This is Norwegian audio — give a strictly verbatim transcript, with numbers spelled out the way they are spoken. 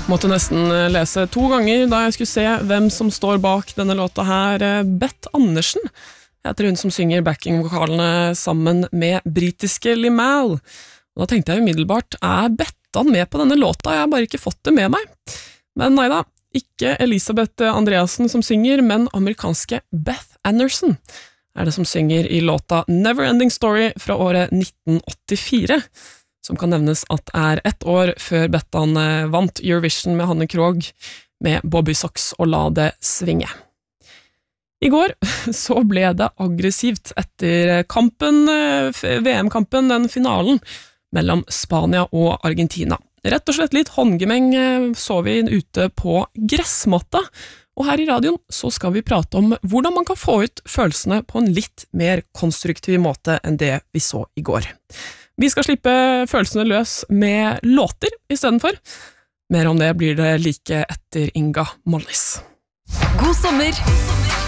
Måtte nesten lese to ganger da jeg skulle se hvem som står bak denne låta her. Beth Andersen heter hun som synger backing-vokalene sammen med britiske Limahl. Og da tenkte jeg umiddelbart, er Bettan med på denne låta? Jeg har bare ikke fått det med meg. Men neida, ikke Elisabeth Andreassen som synger, men amerikanske Beth Andersen er det som synger i låta Neverending Story fra året nitten åttifire, som kan nevnes at er ett år før Bettan vant Eurovision med Hanne Krogh med Bobby Sox og La det svinge. I går så ble det aggressivt etter kampen, V M-kampen, den finalen mellom Spania og Argentina. Rett og slett litt håndgemeng så vi ute på gressmatta, og her i radioen så skal vi prate om hvordan man kan få ut følelsene på en litt mer konstruktiv måte enn det vi så i går. Vi skal slippe følelsene løs med låter i stedet for. Mer om det blir det like etter Inga Mollis. God sommer!